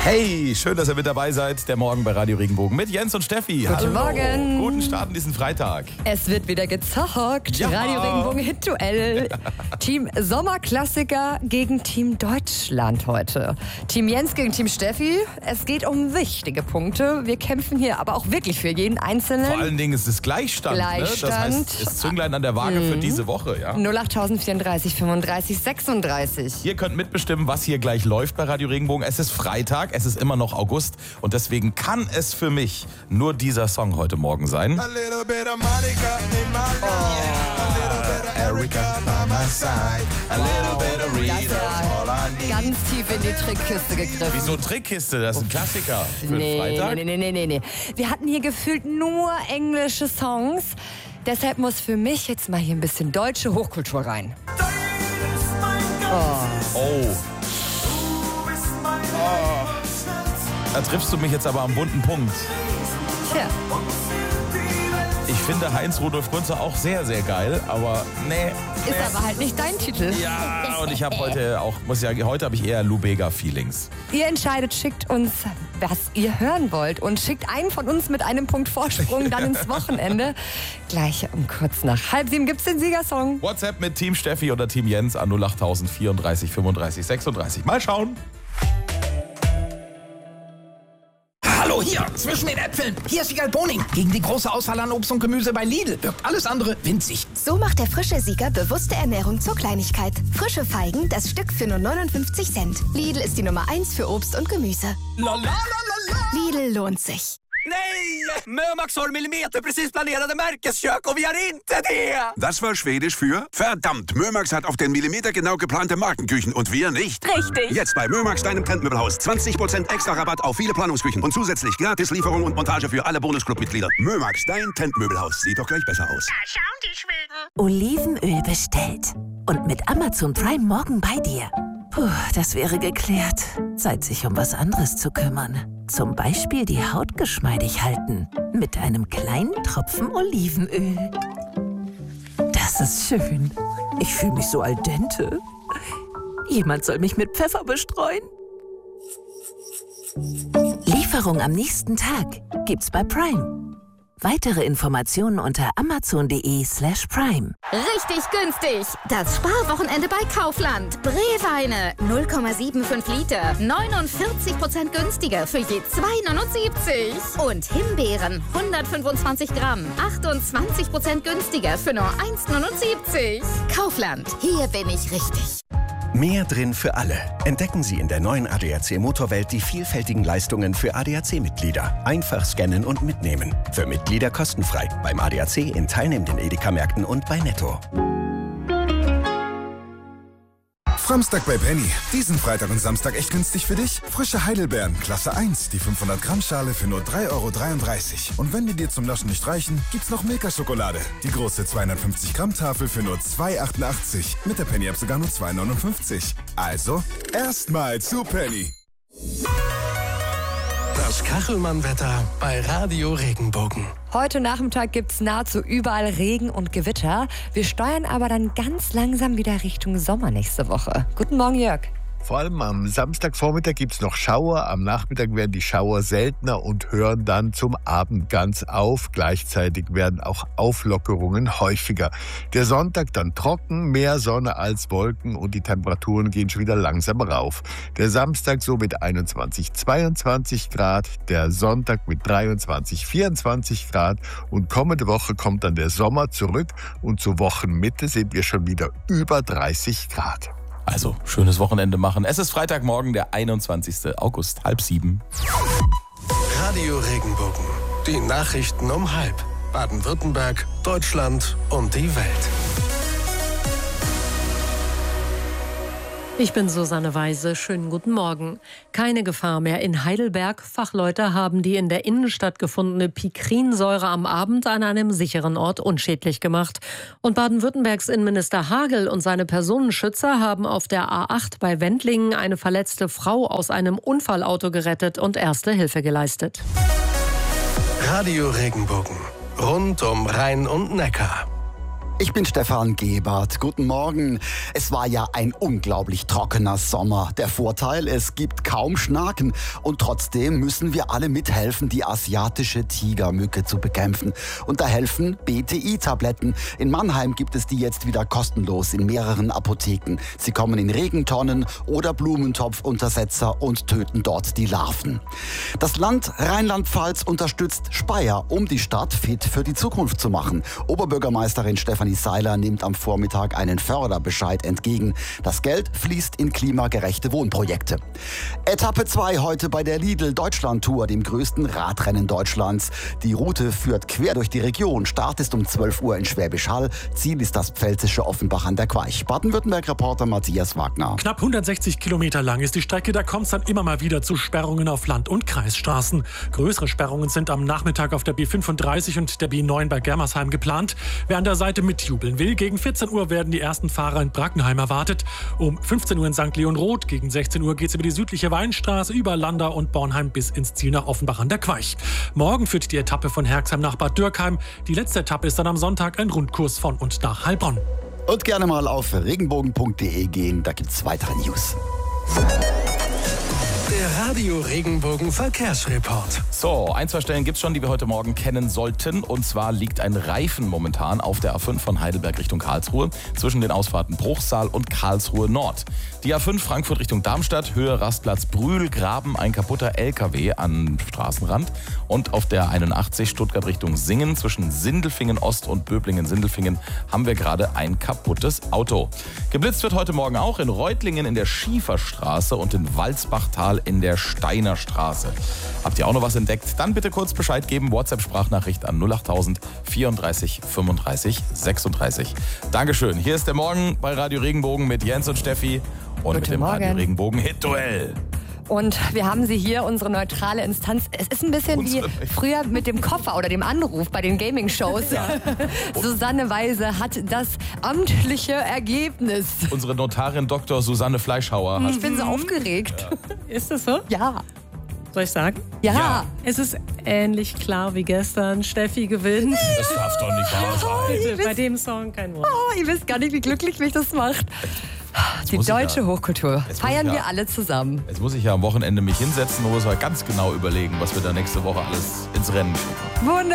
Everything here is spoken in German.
Hey, schön, dass ihr mit dabei seid. Der Morgen bei Radio Regenbogen mit Jens und Steffi. Guten Morgen. Guten Start in diesen Freitag. Es wird wieder gezockt. Ja. Radio Regenbogen Hit-Duell. Team Sommerklassiker gegen Team Deutschland heute. Team Jens gegen Team Steffi. Es geht um wichtige Punkte. Wir kämpfen hier aber auch wirklich für jeden Einzelnen. Vor allen Dingen ist es Gleichstand. Ne? Das heißt, es ist Zünglein an der Waage für diese Woche. Ja? 08034 35 36. Ihr könnt mitbestimmen, was hier gleich läuft bei Radio Regenbogen. Es ist Freitag, es ist immer noch August und deswegen kann es für mich nur dieser Song heute Morgen sein. A little bit of Monica in my life. A little bit of Erica by my side. A little bit of Rita, all I need. Ganz tief in die Trickkiste gegriffen. Wieso Trickkiste? Das ist ein Klassiker für Freitag. Nee. Wir hatten hier gefühlt nur englische Songs. Deshalb muss für mich jetzt mal hier ein bisschen deutsche Hochkultur rein. Oh. Da triffst du mich jetzt aber am wunden Punkt. Tja, Ich finde Heinz Rudolf Kunze auch sehr, sehr geil, aber ist aber halt nicht dein Titel. Ja, und ich habe heute habe ich eher Lou Bega Feelings. Ihr entscheidet, schickt uns, was ihr hören wollt und schickt einen von uns mit einem Punkt Vorsprung dann ins Wochenende. Gleich um kurz nach 6:30 gibt's den Siegersong. WhatsApp mit Team Steffi oder Team Jens an 08000 34 35 36. Mal schauen. Hallo hier, zwischen den Äpfeln. Hier ist Siegal Boning. Gegen die große Auswahl an Obst und Gemüse bei Lidl wirkt alles andere winzig. So macht der frische Sieger bewusste Ernährung zur Kleinigkeit. Frische Feigen, das Stück für nur 59 Cent. Lidl ist die Nummer 1 für Obst und Gemüse. Lidl lohnt sich. Nej! Mömax har millimeterprecis planerade märkeskök och vi har inte det! Das war Schwedisch für verdammt. Mömax hat auf den Millimeter genau geplante Markenküchen und wir nicht. Richtig. Jetzt bei Mömax, deinem Trendmöbelhaus. 20% extra Rabatt auf viele Planungsküchen und zusätzlich gratis Lieferung und Montage für alle Bonusclub-Mitglieder. Mömax, dein Trendmöbelhaus. Sieht doch gleich besser aus. Schauen die Schweden. Olivenöl bestellt. Und mit Amazon Prime morgen bei dir. Puh, das wäre geklärt. Zeit, sich um was anderes zu kümmern. Zum Beispiel die Haut geschmeidig halten. Mit einem kleinen Tropfen Olivenöl. Das ist schön. Ich fühle mich so al dente. Jemand soll mich mit Pfeffer bestreuen. Lieferung am nächsten Tag gibt's bei Prime. Weitere Informationen unter amazon.de/prime. Richtig günstig. Das Sparwochenende bei Kaufland. Breweine 0,75 Liter. 49% günstiger für je 2,79. Und Himbeeren 125 Gramm. 28% günstiger für nur 1,79. Kaufland. Hier bin ich richtig. Mehr drin für alle. Entdecken Sie in der neuen ADAC Motorwelt die vielfältigen Leistungen für ADAC-Mitglieder. Einfach scannen und mitnehmen. Für Mitglieder kostenfrei. Beim ADAC in teilnehmenden Edeka-Märkten und bei Netto. Samstag bei Penny. Diesen Freitag und Samstag echt günstig für dich? Frische Heidelbeeren, Klasse 1, die 500 Gramm Schale für nur 3,33 €. Und wenn die dir zum Naschen nicht reichen, gibt's noch Milka-Schokolade. Die große 250 Gramm Tafel für nur 2,88 €. Mit der Penny-App sogar nur 2,59 €. Also, erstmal zu Penny. Das Kachelmann-Wetter bei Radio Regenbogen. Heute Nachmittag gibt's nahezu überall Regen und Gewitter. Wir steuern aber dann ganz langsam wieder Richtung Sommer nächste Woche. Guten Morgen, Jörg. Vor allem am Samstagvormittag gibt es noch Schauer. Am Nachmittag werden die Schauer seltener und hören dann zum Abend ganz auf. Gleichzeitig werden auch Auflockerungen häufiger. Der Sonntag dann trocken, mehr Sonne als Wolken und die Temperaturen gehen schon wieder langsam rauf. Der Samstag so mit 21, 22 Grad, der Sonntag mit 23, 24 Grad und kommende Woche kommt dann der Sommer zurück und zur Wochenmitte sind wir schon wieder über 30 Grad. Also, schönes Wochenende machen. Es ist Freitagmorgen, der 21. August, 6:30. Radio Regenbogen. Die Nachrichten um 6:30. Baden-Württemberg, Deutschland und die Welt. Ich bin Susanne Weise. Schönen guten Morgen. Keine Gefahr mehr in Heidelberg. Fachleute haben die in der Innenstadt gefundene Pikrinsäure am Abend an einem sicheren Ort unschädlich gemacht. Und Baden-Württembergs Innenminister Hagel und seine Personenschützer haben auf der A8 bei Wendlingen eine verletzte Frau aus einem Unfallauto gerettet und erste Hilfe geleistet. Radio Regenbogen. Rund um Rhein und Neckar. Ich bin Stefan Gebert. Guten Morgen. Es war ja ein unglaublich trockener Sommer. Der Vorteil, es gibt kaum Schnaken. Und trotzdem müssen wir alle mithelfen, die asiatische Tigermücke zu bekämpfen. Und da helfen BTI-Tabletten. In Mannheim gibt es die jetzt wieder kostenlos in mehreren Apotheken. Sie kommen in Regentonnen oder Blumentopfuntersetzer und töten dort die Larven. Das Land Rheinland-Pfalz unterstützt Speyer, um die Stadt fit für die Zukunft zu machen. Oberbürgermeisterin Stefanie Seiler nimmt am Vormittag einen Förderbescheid entgegen. Das Geld fließt in klimagerechte Wohnprojekte. Etappe 2 heute bei der Lidl-Deutschland-Tour, dem größten Radrennen Deutschlands. Die Route führt quer durch die Region. Start ist um 12 Uhr in Schwäbisch Hall. Ziel ist das pfälzische Offenbach an der Queich. Baden-Württemberg-Reporter Matthias Wagner. Knapp 160 Kilometer lang ist die Strecke. Da kommt es dann immer mal wieder zu Sperrungen auf Land- und Kreisstraßen. Größere Sperrungen sind am Nachmittag auf der B35 und der B9 bei Germersheim geplant. Wer an der Seite mitjubeln will, gegen 14 Uhr werden die ersten Fahrer in Brackenheim erwartet. Um 15 Uhr in St. Leon-Roth. Gegen 16 Uhr geht es über die südliche Weinstraße, über Landau und Bornheim bis ins Ziel nach Offenbach an der Queich. Morgen führt die Etappe von Herxheim nach Bad Dürkheim. Die letzte Etappe ist dann am Sonntag ein Rundkurs von und nach Heilbronn. Und gerne mal auf regenbogen.de gehen, da gibt's weitere News. Der Radio Regenbogen Verkehrsreport. So, 1, 2 Stellen gibt's schon, die wir heute Morgen kennen sollten. Und zwar liegt ein Reifen momentan auf der A5 von Heidelberg Richtung Karlsruhe zwischen den Ausfahrten Bruchsal und Karlsruhe Nord. Die A5 Frankfurt Richtung Darmstadt, Höhe Rastplatz Brühl, Graben, ein kaputter LKW am Straßenrand. Und auf der 81 Stuttgart Richtung Singen zwischen Sindelfingen Ost und Böblingen-Sindelfingen haben wir gerade ein kaputtes Auto. Geblitzt wird heute Morgen auch in Reutlingen in der Schieferstraße und in Walsbachtal in der Steiner Straße. Habt ihr auch noch was entdeckt? Dann bitte kurz Bescheid geben. WhatsApp-Sprachnachricht an 08000 34 35 36. Dankeschön. Hier ist der Morgen bei Radio Regenbogen mit Jens und Steffi und mit dem Radio Regenbogen Hit-Duell. Und wir haben sie hier, unsere neutrale Instanz. Es ist ein bisschen wie früher mit dem Koffer oder dem Anruf bei den Gaming-Shows. Ja. Susanne Weise hat das amtliche Ergebnis. Unsere Notarin Dr. Susanne Fleischhauer. Ich bin so aufgeregt. Ja. Ist das so? Ja. Soll ich sagen? Ja. Es ist ähnlich klar wie gestern. Steffi gewinnt. Das darf doch nicht wahr sein. Bei dem Song kein Wort. Oh, ihr wisst gar nicht, wie glücklich mich das macht. Die deutsche Hochkultur feiern wir alle zusammen. Jetzt muss ich ja am Wochenende mich hinsetzen und muss mal ganz genau überlegen, was wir da nächste Woche alles ins Rennen schicken.